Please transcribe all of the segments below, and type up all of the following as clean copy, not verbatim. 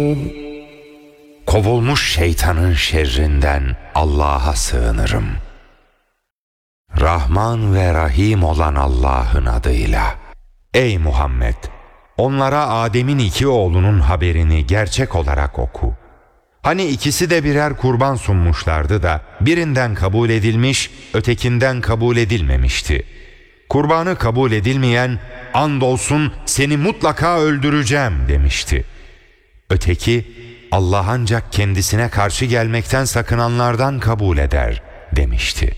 Kovulmuş şeytanın şerrinden Allah'a sığınırım. Rahman ve Rahim olan Allah'ın adıyla. Ey Muhammed! Onlara Adem'in 2 oğlunun haberini gerçek olarak oku. Hani ikisi de birer kurban sunmuşlardı da birinden kabul edilmiş, ötekinden kabul edilmemişti. Kurbanı kabul edilmeyen, andolsun seni mutlaka öldüreceğim demişti. Öteki, Allah ancak kendisine karşı gelmekten sakınanlardan kabul eder demişti.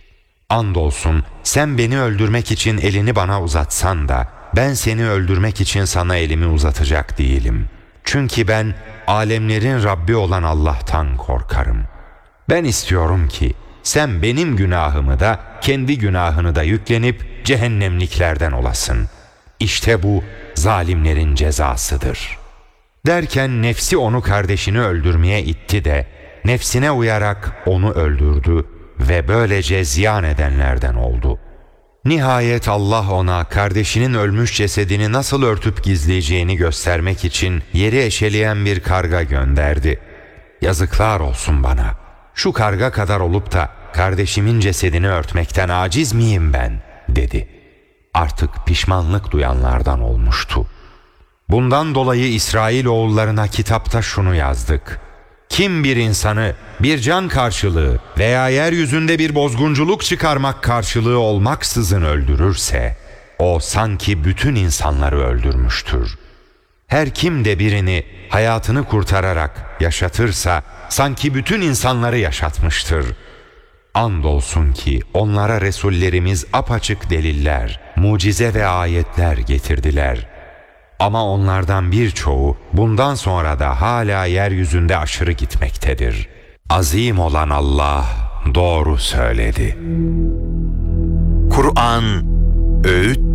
Andolsun sen beni öldürmek için elini bana uzatsan da ben seni öldürmek için sana elimi uzatacak değilim. Çünkü ben alemlerin Rabbi olan Allah'tan korkarım. Ben istiyorum ki sen benim günahımı da kendi günahını da yüklenip cehennemliklerden olasın. İşte bu zalimlerin cezasıdır. Derken nefsi onu kardeşini öldürmeye itti de nefsine uyarak onu öldürdü ve böylece ziyan edenlerden oldu. Nihayet Allah ona kardeşinin ölmüş cesedini nasıl örtüp gizleyeceğini göstermek için yeri eşeleyen bir karga gönderdi. Yazıklar olsun bana. Şu karga kadar olup da kardeşimin cesedini örtmekten aciz miyim ben? Dedi. Artık pişmanlık duyanlardan olmuştu. Bundan dolayı İsrailoğullarına kitapta şunu yazdık. Kim bir insanı bir can karşılığı veya yeryüzünde bir bozgunculuk çıkarmak karşılığı olmaksızın öldürürse, o sanki bütün insanları öldürmüştür. Her kim de birini hayatını kurtararak yaşatırsa, sanki bütün insanları yaşatmıştır. Andolsun ki onlara Resullerimiz apaçık deliller, mucize ve ayetler getirdiler. Ama onlardan birçoğu bundan sonra da hala yeryüzünde aşırı gitmektedir. Azim olan Allah doğru söyledi. Kur'an, öğüt